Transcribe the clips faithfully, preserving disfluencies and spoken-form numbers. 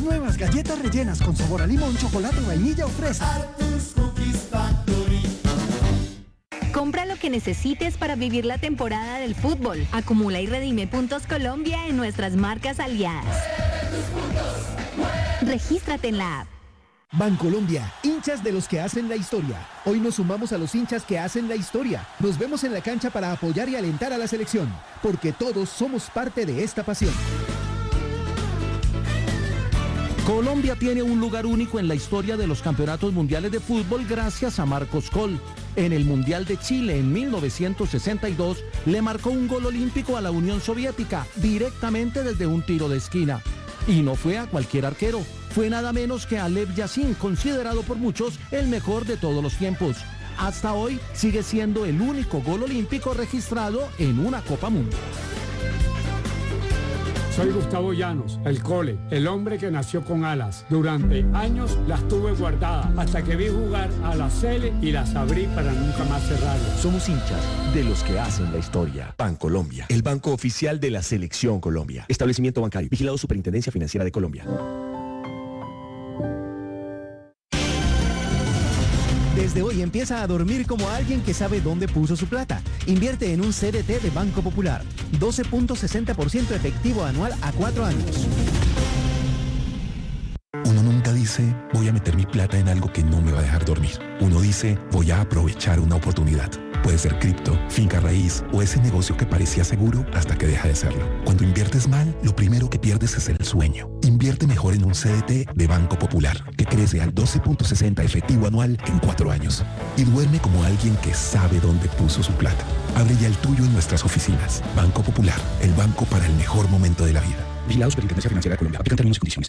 nuevas galletas rellenas con sabor a limón, chocolate, vainilla o fresa. Arthur's Cookies Factory. Compra lo que necesites para vivir la temporada del fútbol. Acumula y redime puntos Colombia en nuestras marcas aliadas. Regístrate en la app. Bancolombia, hinchas de los que hacen la historia. Hoy nos sumamos a los hinchas que hacen la historia. Nos vemos en la cancha para apoyar y alentar a la selección, porque todos somos parte de esta pasión. Colombia tiene un lugar único en la historia de los campeonatos mundiales de fútbol gracias a Marcos Coll. En el Mundial de Chile en mil novecientos sesenta y dos le marcó un gol olímpico a la Unión Soviética directamente desde un tiro de esquina. Y no fue a cualquier arquero, fue nada menos que a Lev Yashin, considerado por muchos el mejor de todos los tiempos. Hasta hoy sigue siendo el único gol olímpico registrado en una Copa Mundial. Soy Gustavo Llanos, el Cole, el hombre que nació con alas. Durante años las tuve guardadas hasta que vi jugar a la Cele y las abrí para nunca más cerrarlas. Somos hinchas de los que hacen la historia. Bancolombia, el banco oficial de la Selección Colombia. Establecimiento bancario, vigilado Superintendencia Financiera de Colombia. Desde hoy empieza a dormir como alguien que sabe dónde puso su plata. Invierte en un C D T de Banco Popular. doce punto sesenta por ciento efectivo anual a cuatro años. Uno nunca dice, voy a meter mi plata en algo que no me va a dejar dormir. Uno dice, voy a aprovechar una oportunidad. Puede ser cripto, finca raíz o ese negocio que parecía seguro hasta que deja de serlo. Cuando inviertes mal, lo primero que pierdes es el sueño. Invierte mejor en un C D T de Banco Popular, que crece al doce punto sesenta efectivo anual en cuatro años. Y duerme como alguien que sabe dónde puso su plata. Abre ya el tuyo en nuestras oficinas. Banco Popular, el banco para el mejor momento de la vida. Vigilado Superintendencia Financiera de Colombia. Aplican términos y condiciones.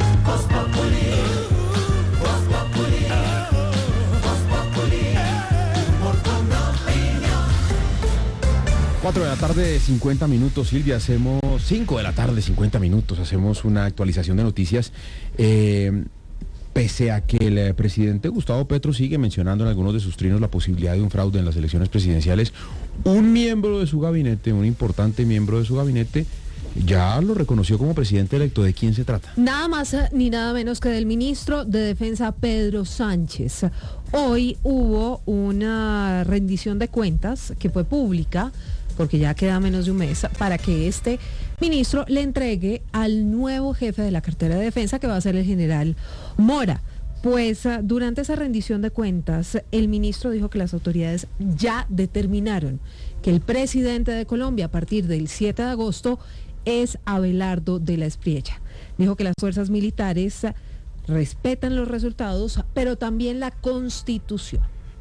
cuatro de la tarde, cincuenta minutos, Silvia, hacemos cinco de la tarde, cincuenta minutos, hacemos una actualización de noticias. Eh, pese a que el eh, presidente Gustavo Petro sigue mencionando en algunos de sus trinos la posibilidad de un fraude en las elecciones presidenciales, un miembro de su gabinete, un importante miembro de su gabinete, ya lo reconoció como presidente electo. ¿De quién se trata? Nada más ni nada menos que del ministro de Defensa, Pedro Sánchez. Hoy hubo una rendición de cuentas que fue pública, porque ya queda menos de un mes, para que este ministro le entregue al nuevo jefe de la cartera de defensa, que va a ser el general Mora. Pues durante esa rendición de cuentas, el ministro dijo que las autoridades ya determinaron que el presidente de Colombia a partir del siete de agosto es Abelardo de la Espriella. Dijo que las fuerzas militares respetan los resultados, pero también la Constitución.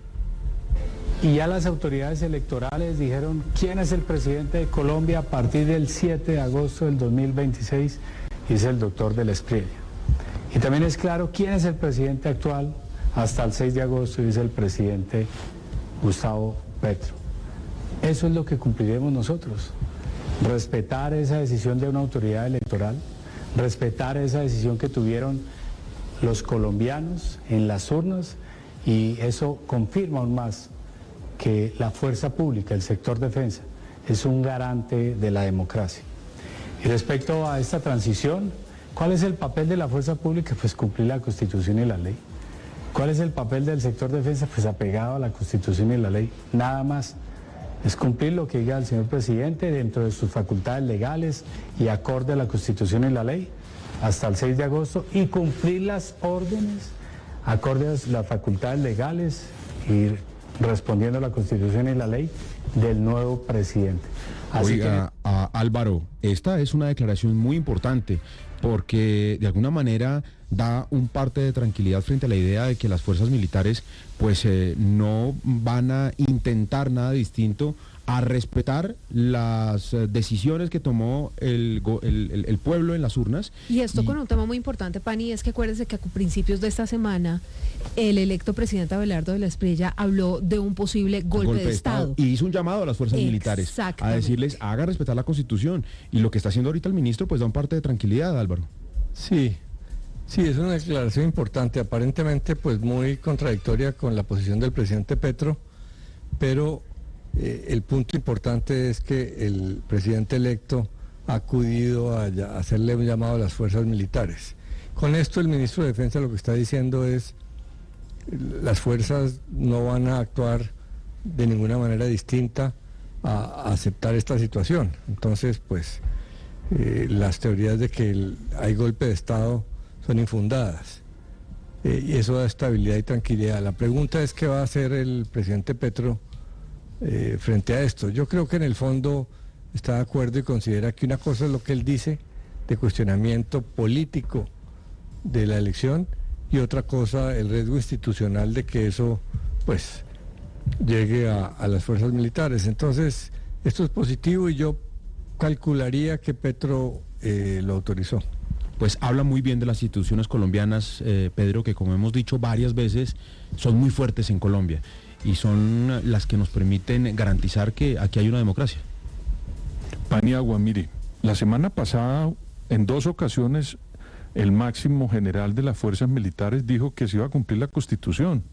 Y ya las autoridades electorales dijeron quién es el presidente de Colombia a partir del siete de agosto del dos mil veintiséis, y es el doctor de la Espriella. Y también es claro quién es el presidente actual hasta el seis de agosto, y es el presidente Gustavo Petro. Eso es lo que cumpliremos nosotros. Respetar esa decisión de una autoridad electoral, respetar esa decisión que tuvieron los colombianos en las urnas, y eso confirma aún más que la fuerza pública, el sector defensa, es un garante de la democracia. Y respecto a esta transición, ¿cuál es el papel de la fuerza pública? Pues cumplir la Constitución y la ley. ¿Cuál es el papel del sector defensa? Pues apegado a la Constitución y la ley, nada más. Es cumplir lo que diga el señor presidente dentro de sus facultades legales y acorde a la Constitución y la ley hasta el seis de agosto, y cumplir las órdenes acorde a las facultades legales y respondiendo a la Constitución y la ley del nuevo presidente. Así Oiga, que... a Álvaro, esta es una declaración muy importante porque de alguna manera da un parte de tranquilidad frente a la idea de que las fuerzas militares pues eh, no van a intentar nada distinto a respetar las eh, decisiones que tomó el, el, el pueblo en las urnas. Y esto y... con un tema muy importante, Pani, es que acuérdense que a principios de esta semana el electo presidente Abelardo de la Espriella habló de un posible golpe, golpe de, de Estado. Estado. Y hizo un llamado a las fuerzas militares a decirles, haga respetar la Constitución. Y lo que está haciendo ahorita el ministro pues da un parte de tranquilidad, Álvaro. Sí, sí, es una declaración importante, aparentemente pues muy contradictoria con la posición del presidente Petro, pero eh, el punto importante es que el presidente electo ha acudido a, a hacerle un llamado a las fuerzas militares. Con esto el ministro de Defensa lo que está diciendo es las fuerzas no van a actuar de ninguna manera distinta a, a aceptar esta situación. Entonces, pues, eh, las teorías de que el, hay golpe de Estado son infundadas. Eh, y eso da estabilidad y tranquilidad. La pregunta es qué va a hacer el presidente Petro eh, frente a esto. Yo creo que en el fondo está de acuerdo y considera que una cosa es lo que él dice de cuestionamiento político de la elección y otra cosa el riesgo institucional de que eso pues llegue a, a las fuerzas militares. Entonces esto es positivo y yo calcularía que Petro eh, lo autorizó. Pues habla muy bien de las instituciones colombianas, eh, Pedro, que como hemos dicho varias veces son muy fuertes en Colombia y son las que nos permiten garantizar que aquí hay una democracia. Paniagua, mire, la semana pasada en dos ocasiones el máximo general de las fuerzas militares dijo que se iba a cumplir la Constitución.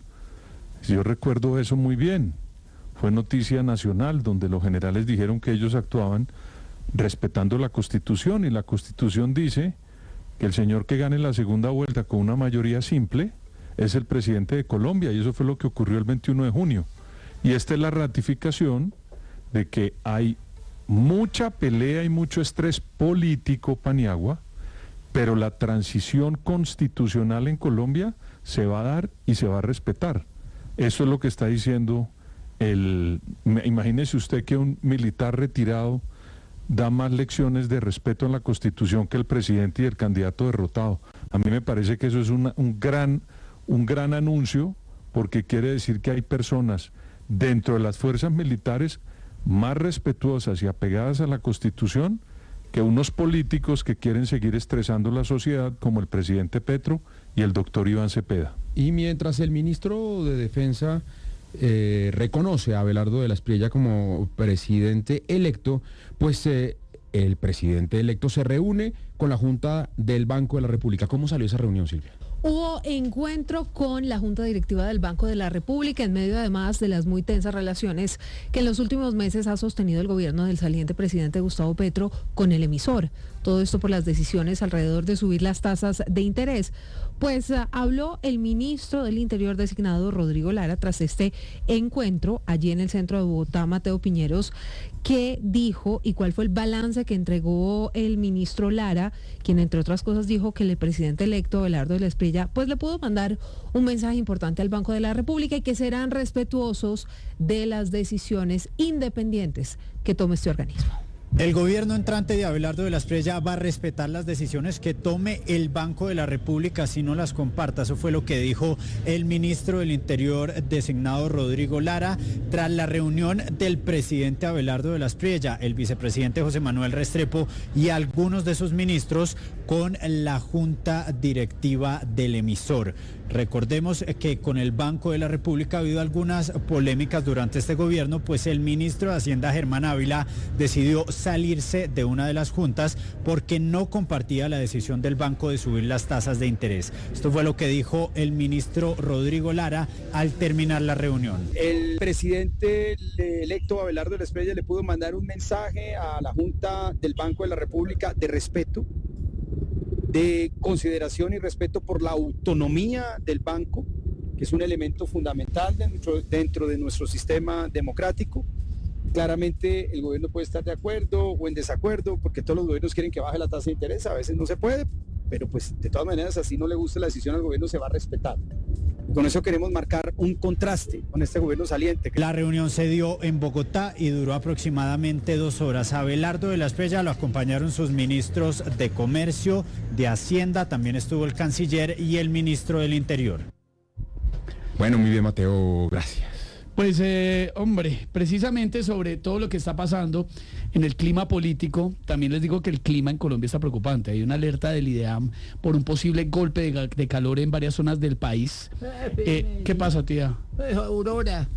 Yo recuerdo eso muy bien. Fue noticia nacional donde los generales dijeron que ellos actuaban respetando la Constitución y la Constitución dice que el señor que gane la segunda vuelta con una mayoría simple es el presidente de Colombia y eso fue lo que ocurrió el veintiuno de junio. Y esta es la ratificación de que hay mucha pelea y mucho estrés político, Paniagua, pero la transición constitucional en Colombia se va a dar y se va a respetar. Eso es lo que está diciendo el... Imagínese usted que un militar retirado da más lecciones de respeto en la Constitución que el presidente y el candidato derrotado. A mí me parece que eso es una, un, gran, un gran anuncio, porque quiere decir que hay personas dentro de las fuerzas militares más respetuosas y apegadas a la Constitución que unos políticos que quieren seguir estresando la sociedad como el presidente Petro y el doctor Iván Cepeda. Y mientras el ministro de Defensa eh, reconoce a Abelardo de la Espriella como presidente electo, pues eh, el presidente electo se reúne con la Junta del Banco de la República. ¿Cómo salió esa reunión, Silvia? Hubo encuentro con la Junta Directiva del Banco de la República en medio además de las muy tensas relaciones que en los últimos meses ha sostenido el gobierno del saliente presidente Gustavo Petro con el emisor. Todo esto por las decisiones alrededor de subir las tasas de interés. Pues uh, habló el ministro del Interior designado Rodrigo Lara tras este encuentro allí en el centro de Bogotá, Mateo Piñeros, que dijo y cuál fue el balance que entregó el ministro Lara, quien entre otras cosas dijo que el presidente electo Abelardo de la Espriella pues le pudo mandar un mensaje importante al Banco de la República y que serán respetuosos de las decisiones independientes que tome este organismo. El gobierno entrante de Abelardo de la Espriella va a respetar las decisiones que tome el Banco de la República si no las comparta. Eso fue lo que dijo el ministro del Interior designado Rodrigo Lara tras la reunión del presidente Abelardo de la Espriella, el vicepresidente José Manuel Restrepo y algunos de sus ministros con la Junta Directiva del emisor. Recordemos que con el Banco de la República ha habido algunas polémicas durante este gobierno, pues el ministro de Hacienda, Germán Ávila, decidió salirse de una de las juntas porque no compartía la decisión del banco de subir las tasas de interés. Esto fue lo que dijo el ministro Rodrigo Lara al terminar la reunión. El presidente electo Abelardo de la Espriella le pudo mandar un mensaje a la Junta del Banco de la República de respeto, de consideración y respeto por la autonomía del banco, que es un elemento fundamental dentro, dentro de nuestro sistema democrático. Claramente el gobierno puede estar de acuerdo o en desacuerdo, porque todos los gobiernos quieren que baje la tasa de interés, a veces no se puede, pero pues de todas maneras, así no le gusta la decisión al gobierno, se va a respetar. Con eso queremos marcar un contraste con este gobierno saliente. La reunión se dio en Bogotá y duró aproximadamente dos horas. A Abelardo de la Espriella lo acompañaron sus ministros de Comercio, de Hacienda, también estuvo el canciller y el ministro del Interior. Bueno, muy bien, Mateo, gracias. Pues, eh, hombre, precisamente sobre todo lo que está pasando en el clima político, también les digo que el clima en Colombia está preocupante. Hay una alerta del IDEAM por un posible golpe de, de calor en varias zonas del país. Eh, ¿Qué pasa, tía? Aurora.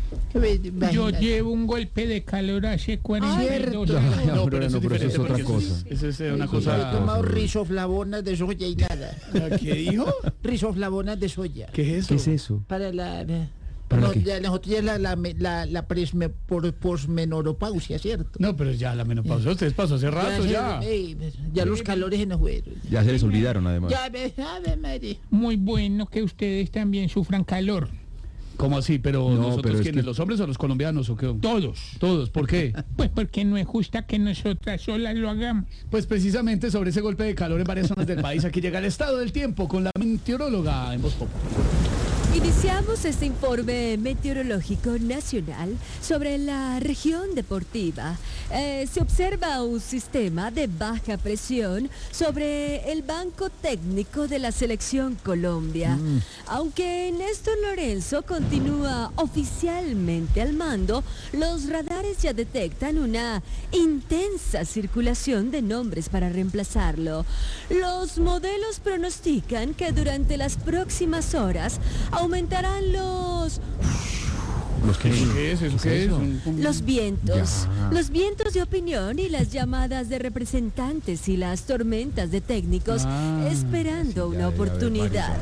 Yo llevo un golpe de calor hace cuarenta y dos años. No, pero eso, no, pero eso es otra cosa. Eso es una cosa... He tomado risoflavonas de soya y nada. ¿Qué dijo? Risoflavonas de soya. ¿Qué es eso? ¿Qué es eso? Para la... ¿Para No, qué? ya, nosotros ya la, la, la, la presme, por, posmenopausia, ¿cierto? No, pero ya la menopausia ustedes pasó hace rato ya. Ya, ey, ya los calores se nos fueron. Ya se les olvidaron, además. Ya, ve, a ver, María. Muy bueno que ustedes también sufran calor. ¿Cómo así? Pero No, nosotros pero es quiénes, que- los hombres o los colombianos o qué? Todos. Todos, ¿por qué? Pues porque no es justa que nosotras solas lo hagamos. Pues precisamente sobre ese golpe de calor en varias zonas del país, aquí llega el estado del tiempo con la meteoróloga en Voz Populi. Iniciamos este informe meteorológico nacional sobre la región deportiva. Eh, se observa un sistema de baja presión sobre el banco técnico de la selección Colombia. Mm. Aunque Néstor Lorenzo continúa oficialmente al mando, los radares ya detectan una intensa circulación de nombres para reemplazarlo. Los modelos pronostican que durante las próximas horas aumentarán los ¿Los qué? ¿Qué es eso? ¿Qué es? Un- un- los vientos, Ya. los vientos de opinión y las llamadas de representantes y las tormentas de técnicos Ah, esperando una debe haber oportunidad.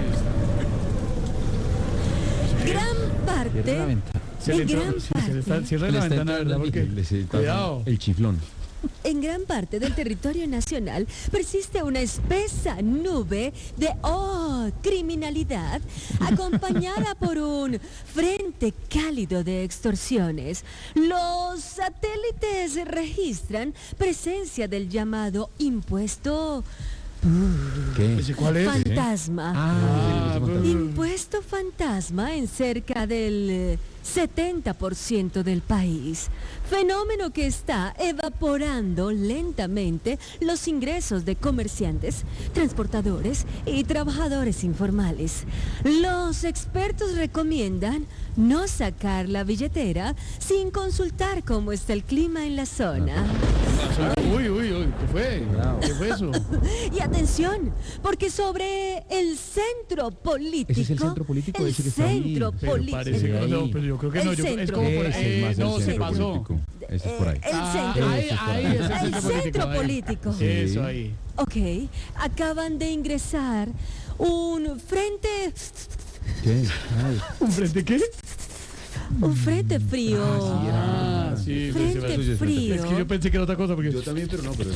Gran parte, Se le en entró- gran sí, se le está- parte, cierra Le la está ventana, entrando ¿verdad? Porque- el- le está- Cuidado. El chiflón. en gran parte del territorio nacional persiste una espesa nube de oh, criminalidad acompañada por un frente cálido de extorsiones. Los satélites registran presencia del llamado impuesto ¿Qué? ¿Ese cuál es? fantasma. Ah, pues- Impuesto fantasma en cerca del eh, setenta por ciento del país. Fenómeno que está evaporando lentamente los ingresos de comerciantes, transportadores y trabajadores informales. Los expertos recomiendan no sacar la billetera sin consultar cómo está el clima en la zona. Uy, uy, uy, ¿qué fue? ¿Qué fue eso? Y atención, porque sobre el centro político. ¿Ese es el centro político? El Ese que está ahí. centro Pero político. parece que no, pero yo creo que El no, yo, es centro. como por Ese ahí, es más el no, se centro pasó. político. Ese es por ahí. El Ah, centro. ahí, Eso es por ahí, ahí. ese es El centro ahí. político. Sí. Eso ahí. Ok, acaban de ingresar un frente, ¿Qué? Ay. ¿Un frente qué? un frente frío. Ah, sí, Frente sí, sí, sí, sí. frío. Es que yo pensé que era otra cosa porque Yo también, pero no, pero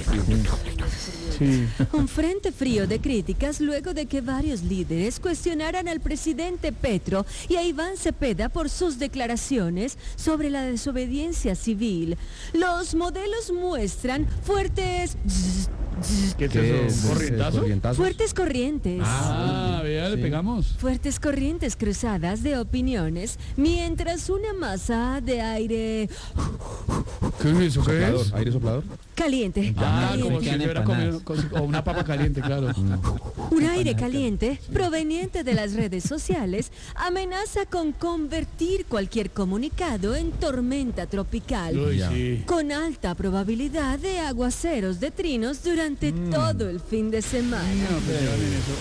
sí. Un frente frío de críticas luego de que varios líderes cuestionaran al presidente Petro y a Iván Cepeda por sus declaraciones sobre la desobediencia civil. Los modelos muestran fuertes ¿Qué es ¿Qué eso? es? ¿Un corrientazo? ¿Corrientazos? fuertes corrientes. Ah, vea, le Sí. pegamos. Fuertes corrientes cruzadas de opiniones, mientras una masa de aire ¿Qué es eso? ¿Qué ¿Soplador? es? ¿Aire soplador? caliente, Ah, caliente. como si se hubiera comido con- o una papa caliente, claro. un aire caliente proveniente de las redes sociales amenaza con convertir cualquier comunicado en tormenta tropical, Uy, Ya. sí. con alta probabilidad de aguaceros de trinos durante todo el fin de semana. No, pero ya ven eso.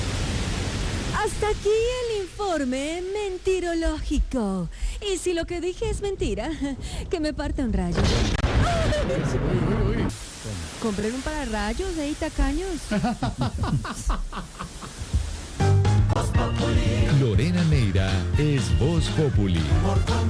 Uy. Hasta aquí el informe mentirológico. Y si lo que dije es mentira, que me parte un rayo. Uy, uy, uy. Compré un pararrayos de tacaños. Lorena Neira es Voz Populi.